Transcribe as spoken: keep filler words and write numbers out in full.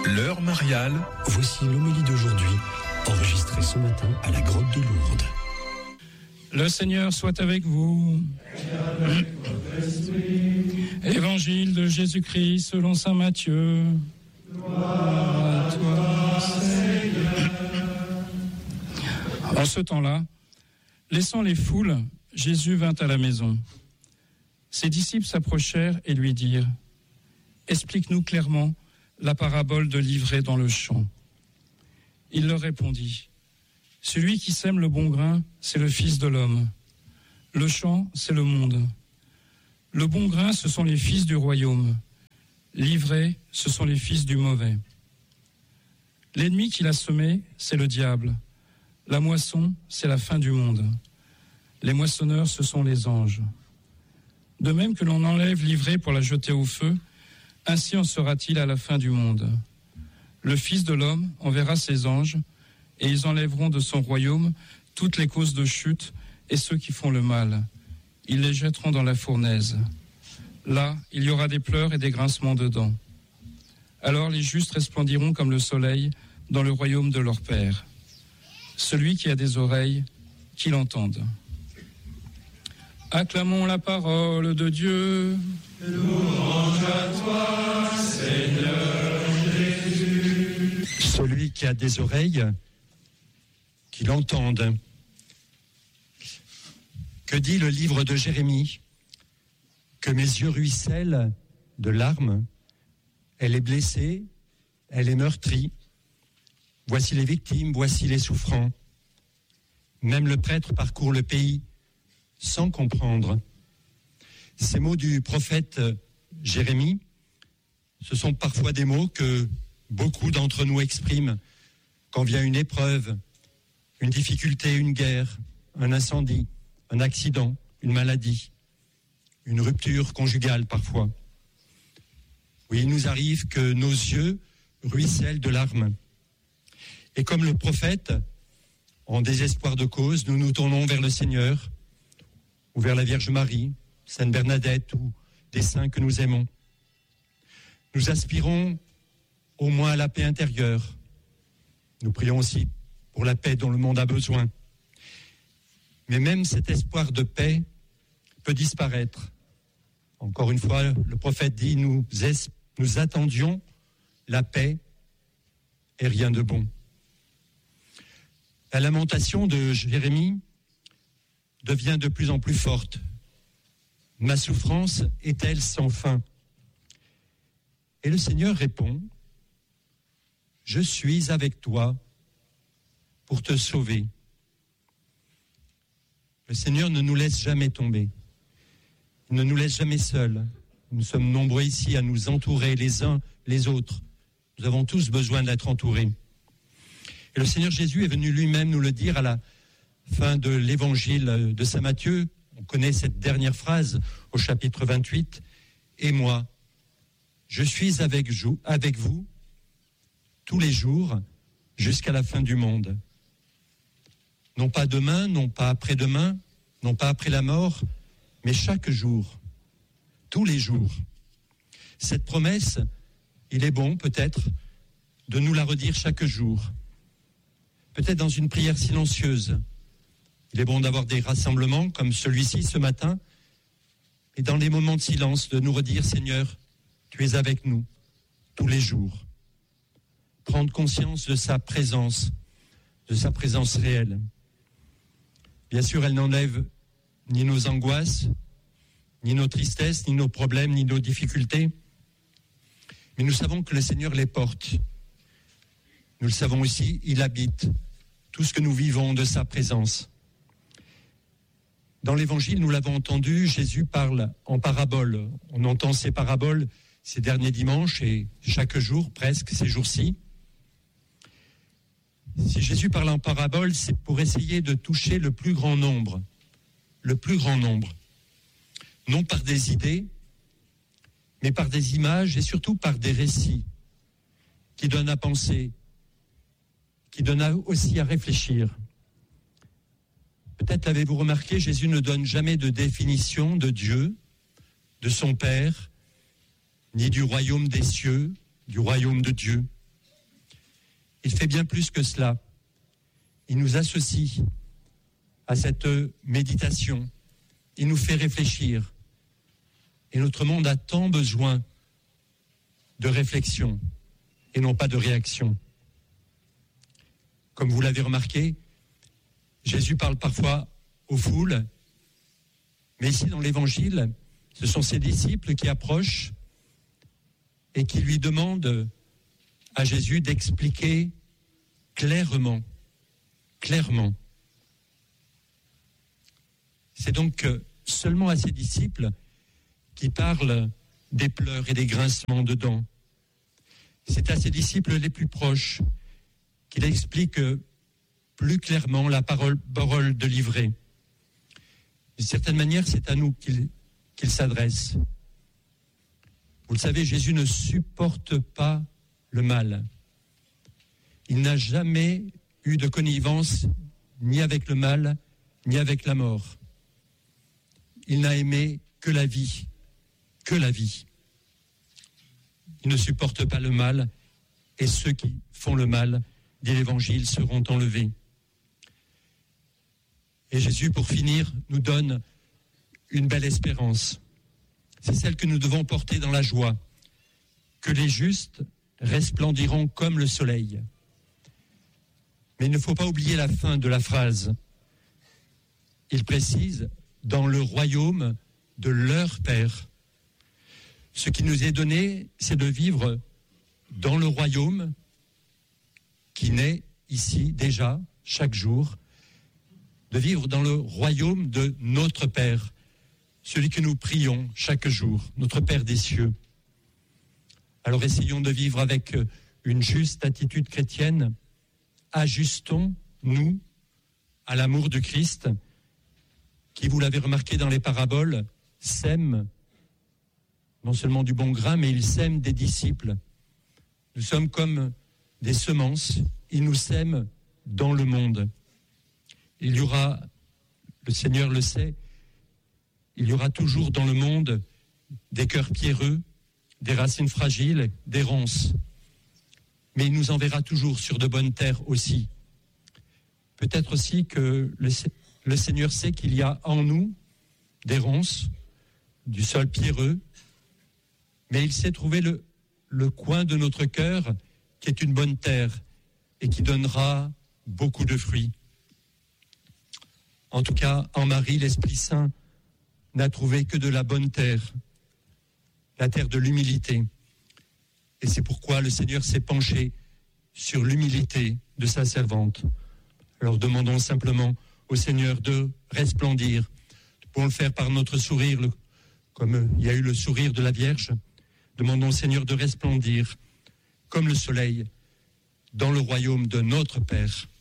L'heure mariale. Voici l'homélie d'aujourd'hui, enregistrée ce matin à la grotte de Lourdes. Le Seigneur soit avec vous. Évangile de Jésus-Christ selon saint Matthieu. Gloire à toi, Seigneur. En ce temps-là, laissant les foules, Jésus vint à la maison. Ses disciples s'approchèrent et lui dirent : Explique-nous clairement la parabole de l'ivraie dans le champ. Il leur répondit : Celui qui sème le bon grain, c'est le Fils de l'homme. Le champ, c'est le monde. Le bon grain, ce sont les fils du royaume. L'ivraie, ce sont les fils du mauvais. L'ennemi qui l'a semé, c'est le diable. La moisson, c'est la fin du monde. Les moissonneurs, ce sont les anges. De même que l'on enlève l'ivraie pour la jeter au feu, ainsi en sera-t-il à la fin du monde. Le Fils de l'homme enverra ses anges, et ils enlèveront de son royaume toutes les causes de chute et ceux qui font le mal. Ils les jetteront dans la fournaise. Là, il y aura des pleurs et des grincements de dents. Alors les justes resplendiront comme le soleil dans le royaume de leur Père. Celui qui a des oreilles, qu'il entende. Acclamons la parole de Dieu. Louange à toi, Seigneur Jésus. Celui qui a des oreilles, qu'il entende. Que dit le livre de Jérémie ? Que mes yeux ruissellent de larmes. Elle est blessée, elle est meurtrie. Voici les victimes, voici les souffrants. Même le prêtre parcourt le pays sans comprendre. Ces mots du prophète Jérémie, ce sont parfois des mots que beaucoup d'entre nous expriment quand vient une épreuve, une difficulté, une guerre, un incendie, un accident, une maladie, une rupture conjugale parfois. Oui, il nous arrive que nos yeux ruissellent de larmes. Et comme le prophète, en désespoir de cause, nous nous tournons vers le Seigneur, ou vers la Vierge Marie, Sainte Bernadette, ou des saints que nous aimons. Nous aspirons au moins à la paix intérieure. Nous prions aussi pour la paix dont le monde a besoin. Mais même cet espoir de paix peut disparaître. Encore une fois, le prophète dit, nous, es- nous attendions la paix et rien de bon. La lamentation de Jérémie devient de plus en plus forte. Ma souffrance est-elle sans fin ? Et le Seigneur répond, je suis avec toi pour te sauver. Le Seigneur ne nous laisse jamais tomber. Il ne nous laisse jamais seuls. Nous sommes nombreux ici à nous entourer les uns les autres. Nous avons tous besoin d'être entourés. Et le Seigneur Jésus est venu lui-même nous le dire à la fin de l'évangile de saint Matthieu. On connaît cette dernière phrase au chapitre vingt-huit. Et moi, je suis avec vous, avec vous tous les jours jusqu'à la fin du monde. Non pas demain, non pas après-demain, non pas après la mort, mais chaque jour, tous les jours. Cette promesse, il est bon peut-être de nous la redire chaque jour. Peut-être dans une prière silencieuse. Il est bon d'avoir des rassemblements comme celui-ci ce matin, et dans les moments de silence, de nous redire, Seigneur, tu es avec nous tous les jours. Prendre conscience de sa présence, de sa présence réelle. Bien sûr, elle n'enlève ni nos angoisses, ni nos tristesses, ni nos problèmes, ni nos difficultés. Mais nous savons que le Seigneur les porte. Nous le savons aussi, il habite tout ce que nous vivons de sa présence. Dans l'Évangile, nous l'avons entendu, Jésus parle en parabole. On entend ces paraboles ces derniers dimanches et chaque jour, presque, ces jours-ci. Si Jésus parle en parabole, c'est pour essayer de toucher le plus grand nombre. Le plus grand nombre. Non par des idées, mais par des images et surtout par des récits qui donnent à penser, qui donnent aussi à réfléchir. Peut-être l'avez-vous remarqué, Jésus ne donne jamais de définition de Dieu, de son Père, ni du royaume des cieux, du royaume de Dieu. Il fait bien plus que cela. Il nous associe à cette méditation. Il nous fait réfléchir. Et notre monde a tant besoin de réflexion et non pas de réaction. Comme vous l'avez remarqué, Jésus parle parfois aux foules, mais ici dans l'Évangile, ce sont ses disciples qui approchent et qui lui demandent à Jésus d'expliquer clairement, clairement. C'est donc seulement à ses disciples qui parlent des pleurs et des grincements de dents. C'est à ses disciples les plus proches qu'il explique plus clairement la parole, parole de l'ivrée. D'une certaine manière, c'est à nous qu'il, qu'il s'adresse. Vous le savez, Jésus ne supporte pas le mal. Il n'a jamais eu de connivence ni avec le mal, ni avec la mort. Il n'a aimé que la vie, que la vie. Il ne supporte pas le mal, et ceux qui font le mal, dit l'Évangile, seront enlevés. Et Jésus, pour finir, nous donne une belle espérance. C'est celle que nous devons porter dans la joie, que les justes resplendiront comme le soleil. Mais il ne faut pas oublier la fin de la phrase. Il précise, dans le royaume de leur Père. Ce qui nous est donné, c'est de vivre dans le royaume qui naît ici déjà, chaque jour, de vivre dans le royaume de notre Père, celui que nous prions chaque jour, notre Père des cieux. Alors essayons de vivre avec une juste attitude chrétienne, ajustons-nous à l'amour de Christ, qui, vous l'avez remarqué dans les paraboles, sème non seulement du bon grain, mais il sème des disciples. Nous sommes comme des semences, il nous sème dans le monde. Il y aura, le Seigneur le sait, il y aura toujours dans le monde des cœurs pierreux, des racines fragiles, des ronces. Mais il nous enverra toujours sur de bonnes terres aussi. Peut-être aussi que le, le Seigneur sait qu'il y a en nous des ronces, du sol pierreux, mais il sait trouver le, le coin de notre cœur qui est une bonne terre et qui donnera beaucoup de fruits. En tout cas, en Marie, l'Esprit Saint n'a trouvé que de la bonne terre, la terre de l'humilité. Et c'est pourquoi le Seigneur s'est penché sur l'humilité de sa servante. Alors demandons simplement au Seigneur de resplendir. Nous pouvons le faire par notre sourire, le, comme il y a eu le sourire de la Vierge. Demandons au Seigneur de resplendir comme le soleil dans le royaume de notre Père.